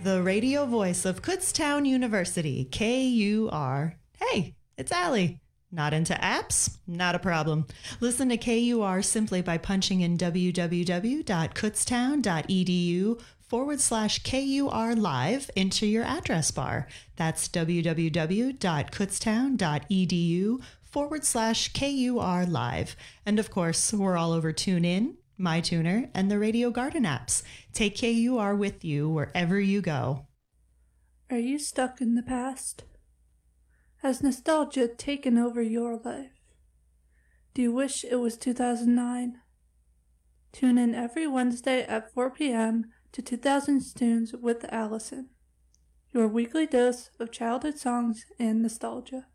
The radio voice of Kutztown University, KUR. Hey, it's Allie. Not into apps? Not a problem. Listen to KUR simply by punching in www.kutztown.edu/KUR live into your address bar. That's www.kutztown.edu/KUR live. And of course, we're all over TuneIn, MyTuner, and the Radio Garden apps. Take KUR with you wherever you go. Are you stuck in the past? Has nostalgia taken over your life? Do you wish it was 2009? Tune in every Wednesday at 4 p.m. to 2000s Tunes with Allison, your weekly dose of childhood songs and nostalgia.